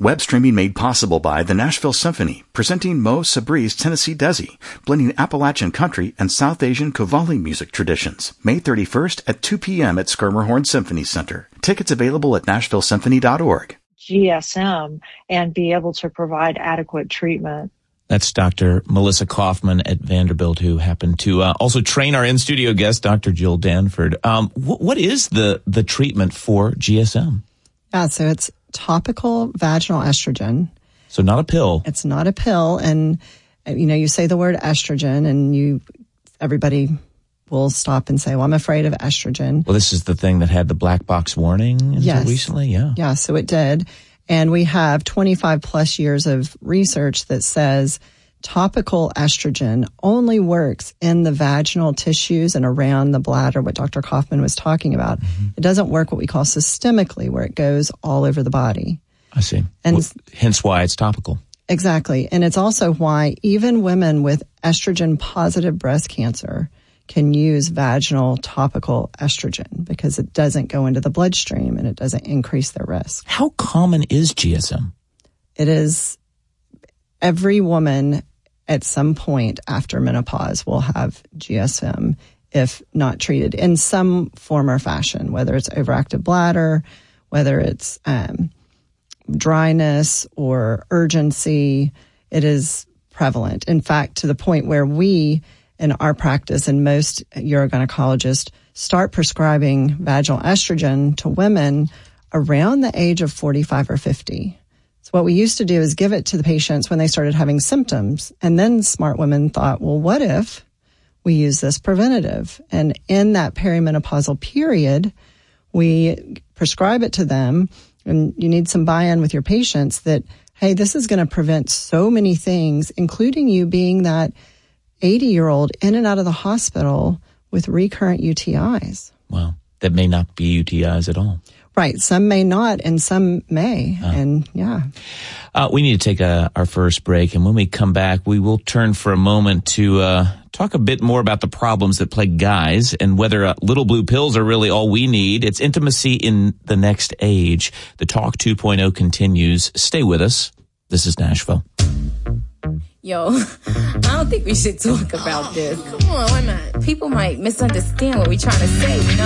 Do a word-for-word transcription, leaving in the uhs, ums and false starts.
Web streaming made possible by the Nashville Symphony, presenting Mo Sabri's Tennessee Desi, blending Appalachian country and South Asian Qawwali music traditions. May thirty-first at two p.m. at Schermerhorn Symphony Center. Tickets available at nashville symphony dot org. G S M and be able to provide adequate treatment. That's Doctor Melissa Kaufman at Vanderbilt, who happened to uh, also train our in-studio guest, Doctor Jill Danford. Um, wh- what is the, the treatment for G S M? Yeah, so it's topical vaginal estrogen. So not a pill. It's not a pill. And, you know, you say the word estrogen and you, everybody will stop and say, well, I'm afraid of estrogen. Well, this is the thing that had the black box warning until yes. recently, yeah. Yeah, so it did. And we have twenty-five plus years of research that says topical estrogen only works in the vaginal tissues and around the bladder, what Doctor Kaufman was talking about. Mm-hmm. It doesn't work what we call systemically, where it goes all over the body. I see. And well, hence why it's topical. Exactly. And it's also why even women with estrogen-positive breast cancer can use vaginal topical estrogen because it doesn't go into the bloodstream and it doesn't increase their risk. How common is G S M? It is every woman at some point after menopause will have G S M if not treated in some form or fashion, whether it's overactive bladder, whether it's um, dryness or urgency. It is prevalent. In fact, to the point where we in our practice, and most urogynecologists start prescribing vaginal estrogen to women around the age of forty-five or fifty. So what we used to do is give it to the patients when they started having symptoms. And then smart women thought, well, what if we use this preventative? And in that perimenopausal period, we prescribe it to them. And you need some buy-in with your patients that, hey, this is going to prevent so many things, including you being that eighty-year-old in and out of the hospital with recurrent U T Is. Wow. That may not be U T Is at all. Right. Some may not and some may. Uh, and yeah. Uh, we need to take a, our first break. And when we come back, we will turn for a moment to uh, talk a bit more about the problems that plague guys and whether uh, little blue pills are really all we need. It's intimacy in the next age. The Talk two point oh continues. Stay with us. This is Nashville. Yo, I don't think we should talk about this. Come on, why not? People might misunderstand what we're trying to say, you know?